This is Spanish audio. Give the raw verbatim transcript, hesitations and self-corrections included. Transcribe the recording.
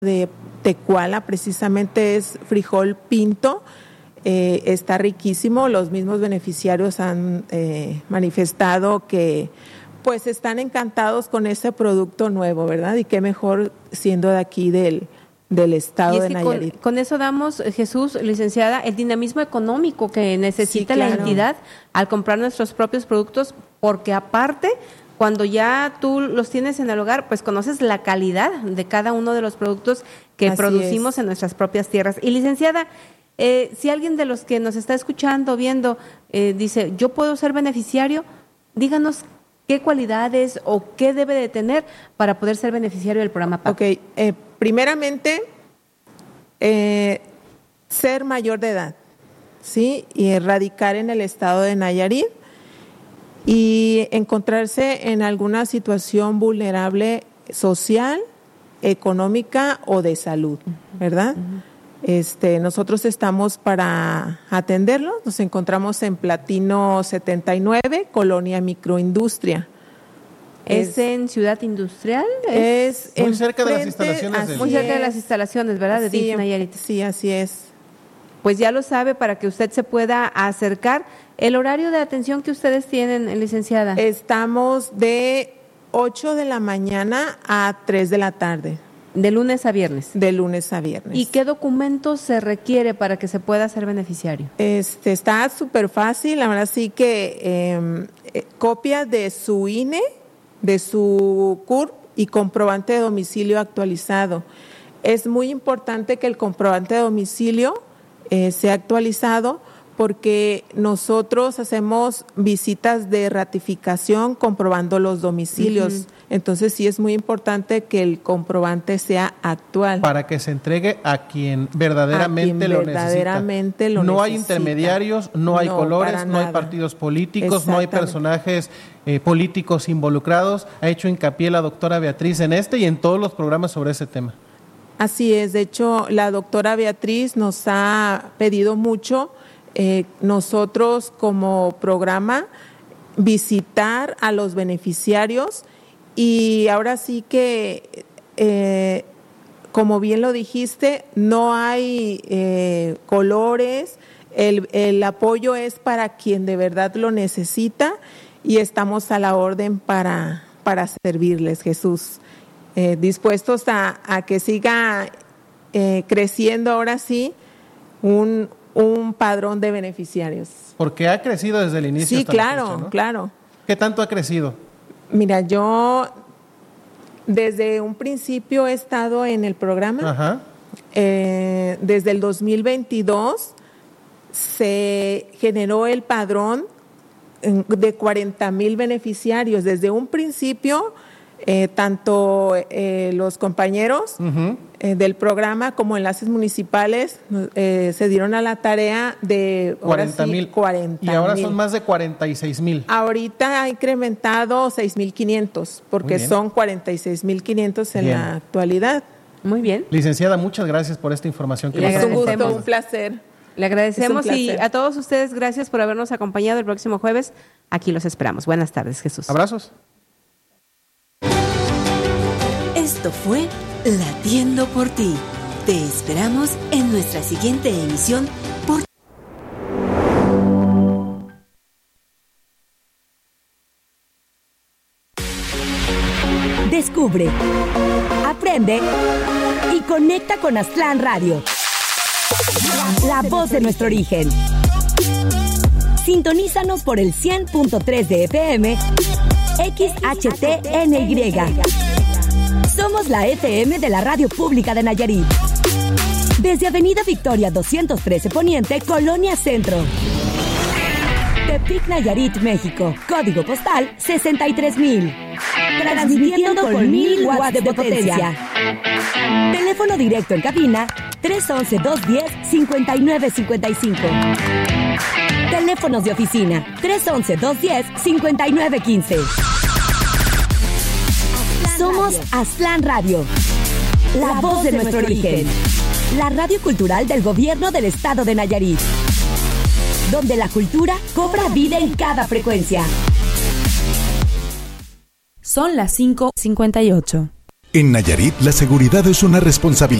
de Tecuala, precisamente es frijol pinto. Eh, está riquísimo. Los mismos beneficiarios han eh, manifestado que pues están encantados con ese producto nuevo, ¿verdad? Y qué mejor siendo de aquí del, del estado de Nayarit. Con, con eso damos, Jesús, licenciada, el dinamismo económico que necesita sí, claro. la entidad al comprar nuestros propios productos, porque aparte, cuando ya tú los tienes en el hogar, pues conoces la calidad de cada uno de los productos que Así producimos es. en nuestras propias tierras. Y licenciada, eh, si alguien de los que nos está escuchando, viendo, eh, dice, yo puedo ser beneficiario, díganos qué cualidades o qué debe de tener para poder ser beneficiario del programa P A C. Ok, eh, primeramente, eh, ser mayor de edad, ¿sí? Y radicar en el estado de Nayarit y encontrarse en alguna situación vulnerable social, económica o de salud, ¿verdad? Uh-huh. Este, nosotros estamos para atenderlo. Nos encontramos en Platino setenta y nueve, Colonia Microindustria. ¿Es, ¿Es en Ciudad Industrial? Es, es muy cerca de las instalaciones. Del... Muy cerca de las instalaciones, ¿verdad? De D I F Nayarit. Sí, así es. Pues ya lo sabe, para que usted se pueda acercar. ¿El horario de atención que ustedes tienen, licenciada? Estamos de ocho de la mañana a tres de la tarde. ¿De lunes a viernes? De lunes a viernes. ¿Y qué documentos se requiere para que se pueda ser beneficiario? Este, está súper fácil, la verdad sí que eh, eh, copia de su I N E, de su C U R P y comprobante de domicilio actualizado. Es muy importante que el comprobante de domicilio eh, sea actualizado, porque nosotros hacemos visitas de ratificación comprobando los domicilios. Uh-huh. Entonces sí es muy importante que el comprobante sea actual. Para que se entregue a quien verdaderamente, a quien lo, verdaderamente necesita. lo no necesita. hay intermediarios, no hay no, colores, no hay partidos políticos, no hay personajes eh, políticos involucrados. Ha hecho hincapié la doctora Beatriz en este y en todos los programas sobre ese tema. Así es. De hecho, la doctora Beatriz nos ha pedido mucho Eh, nosotros como programa visitar a los beneficiarios, y ahora sí que eh, como bien lo dijiste, no hay eh, colores, el, el apoyo es para quien de verdad lo necesita y estamos a la orden para, para servirles, Jesús, eh, dispuestos a, a que siga eh, creciendo ahora sí un un padrón de beneficiarios. Porque ha crecido desde el inicio. Sí, claro, fecha, ¿no? claro. ¿Qué tanto ha crecido? Mira, yo desde un principio he estado en el programa. Ajá. Eh, desde el dos mil veintidós se generó el padrón de cuarenta mil beneficiarios. Desde un principio, eh, tanto eh, los compañeros uh-huh. eh, del programa como enlaces municipales eh, se dieron a la tarea de cuarenta mil. cuarenta y ahora mil. Son más de cuarenta y seis mil. Ahorita ha incrementado seis mil quinientos, porque son cuarenta y seis mil quinientos en bien. La actualidad. Muy bien. Licenciada, muchas gracias por esta información. Que Le nos un gusto, un placer. Le agradecemos y a todos ustedes gracias por habernos acompañado el próximo jueves. Aquí los esperamos. Buenas tardes, Jesús. Abrazos. Esto fue Latiendo por Ti. Te esperamos en nuestra siguiente emisión por Descubre, aprende y conecta con Aztlán Radio, la voz de nuestro origen. Sintonízanos por el cien punto tres de F M, X H T N Y. Somos la F M de la Radio Pública de Nayarit. Desde Avenida Victoria doscientos trece Poniente, Colonia Centro. Tepic, Nayarit, México. Código postal sesenta y tres mil. Transmitiendo con mil watts de potencia. Teléfono directo en cabina tres once, dos diez, cincuenta y nueve cincuenta y cinco. Teléfonos de oficina tres once, dos diez, cincuenta y nueve quince. Somos Aztlán Radio, la voz de nuestro origen. La radio cultural del gobierno del estado de Nayarit, donde la cultura cobra vida en cada frecuencia. Son las cinco cincuenta y ocho. En Nayarit, la seguridad es una responsabilidad